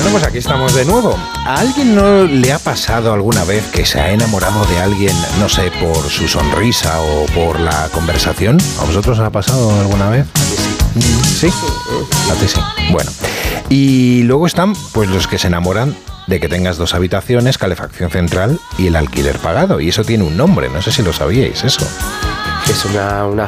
Bueno, pues aquí estamos de nuevo. ¿A alguien no le ha pasado alguna vez que se ha enamorado de alguien, no sé, por su sonrisa o por la conversación? ¿A vosotros os ha pasado alguna vez? ¿Sí? A ti sí. Bueno. Y luego están, pues, los que se enamoran de que tengas 2 habitaciones, calefacción central y el alquiler pagado. Y eso tiene un nombre, no sé si lo sabíais, eso. Es una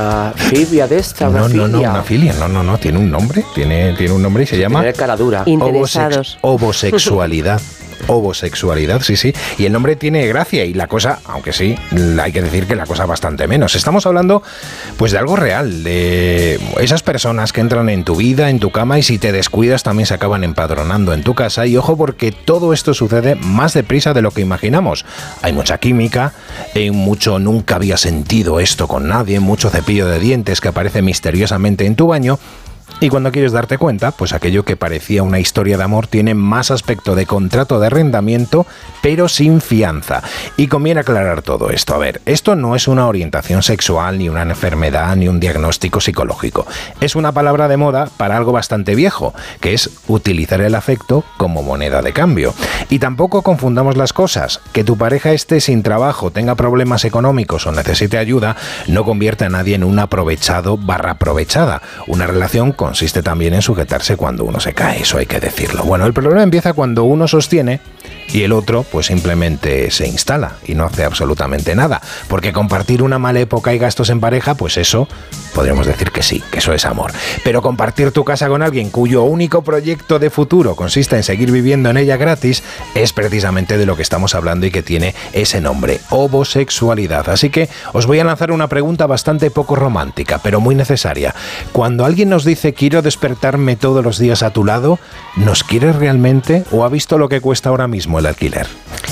filia de esta, No, una filia, no, tiene un nombre, tiene un nombre y se llama tiene cara dura. Interesados. Homosexualidad. Homosexualidad, sí. Y el nombre tiene gracia y la cosa, aunque sí, hay que decir que la cosa bastante menos. Estamos hablando, pues, de algo real, de esas personas que entran en tu vida, en tu cama, y si te descuidas también se acaban empadronando en tu casa. Y ojo, porque todo esto sucede más deprisa de lo que imaginamos. Hay mucha química, mucho nunca había sentido esto con nadie, mucho cepillo de dientes que aparece misteriosamente en tu baño. Y cuando quieres darte cuenta, pues aquello que parecía una historia de amor tiene más aspecto de contrato de arrendamiento, pero sin fianza. Y conviene aclarar todo esto. A ver, esto no es una orientación sexual, ni una enfermedad, ni un diagnóstico psicológico. Es una palabra de moda para algo bastante viejo, que es utilizar el afecto como moneda de cambio. Y tampoco confundamos las cosas. Que tu pareja esté sin trabajo, tenga problemas económicos o necesite ayuda, no convierte a nadie en un aprovechado / aprovechada. Una relación consiste también en sujetarse cuando uno se cae, eso hay que decirlo. Bueno, el problema empieza cuando uno sostiene y el otro pues simplemente se instala y no hace absolutamente nada, porque compartir una mala época y gastos en pareja, pues eso podríamos decir que sí, que eso es amor. Pero compartir tu casa con alguien cuyo único proyecto de futuro consiste en seguir viviendo en ella gratis es precisamente de lo que estamos hablando y que tiene ese nombre, homosexualidad. Así que os voy a lanzar una pregunta bastante poco romántica, pero muy necesaria. Cuando alguien nos dice quiero despertarme todos los días a tu lado, ¿nos quiere realmente o ha visto lo que cuesta ahora mismo el alquiler?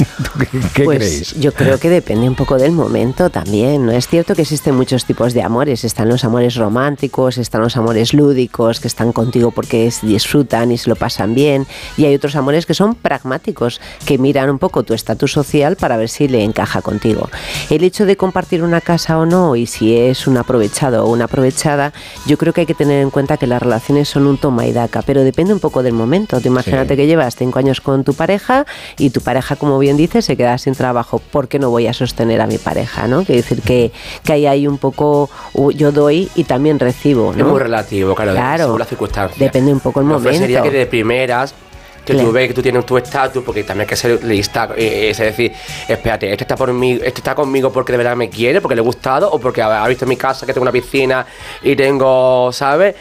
¿Qué pues creéis? Yo creo que depende un poco del momento también, ¿no? Es cierto que existen muchos tipos de amores. Están los amores románticos, están los amores lúdicos, que están contigo porque disfrutan y se lo pasan bien. Y hay otros amores que son pragmáticos, que miran un poco tu estatus social para ver si le encaja contigo. El hecho de compartir una casa o no, y si es un aprovechado o una aprovechada, yo creo que hay que tener en cuenta que las relaciones son un toma y daca, pero depende un poco del momento. Tú imagínate que llevas 5 años con tu pareja y tu pareja, como bien dices, se queda sin trabajo. ¿Por qué no voy a sostener a mi pareja, no? Quiere decir que ahí hay un poco, yo doy y también recibo, ¿no? Es muy relativo, claro, según las circunstancias. Depende un poco el momento. Sería que de primeras que tú ves que tú tienes tu estatus, porque también hay que ser lista, es decir, espérate, este está conmigo porque de verdad me quiere, porque le he gustado, o porque ha visto en mi casa que tengo una piscina y tengo, ¿sabes?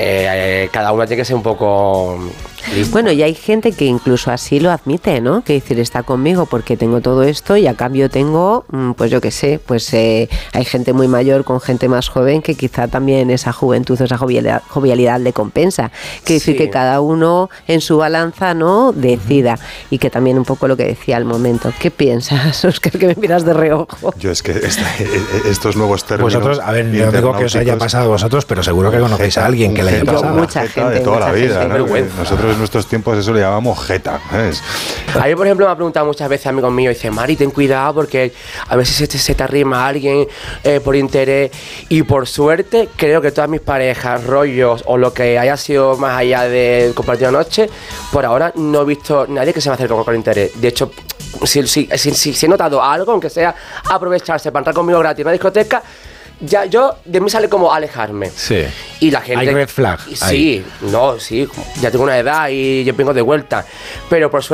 Cada uno tiene que ser un poco listo. Bueno, y hay gente que incluso así lo admite, ¿no? Que decir, está conmigo porque tengo todo esto y a cambio tengo, pues yo qué sé, pues hay gente muy mayor con gente más joven que quizá también esa juventud o esa jovialidad le compensa. Que decir que cada uno en su balanza, ¿no? Decida. Y que también un poco lo que decía al momento. ¿Qué piensas, Óscar, que me miras de reojo? Yo es que estos nuevos términos... Vosotros, a ver, no digo que os haya pasado a vosotros, pero seguro que conocéis a alguien que le haya pasado. Mucha gente de toda la vida, ¿no? Vergüenza. Nosotros en nuestros tiempos eso le llamamos jeta, ¿sabes? A mí, por ejemplo, me ha preguntado muchas veces amigos míos, dice, Mari, ten cuidado porque a veces se te arrima a alguien por interés, y por suerte creo que todas mis parejas, rollos o lo que haya sido más allá de compartir una noche, por ahora no he visto nadie que se me acerque con interés. De hecho, si he notado algo, aunque sea aprovecharse para entrar conmigo gratis en una discoteca, ya yo de mí sale como alejarme. Sí. Y la gente... Hay red flag. Sí, ya tengo una edad y yo vengo de vuelta. Pero por suerte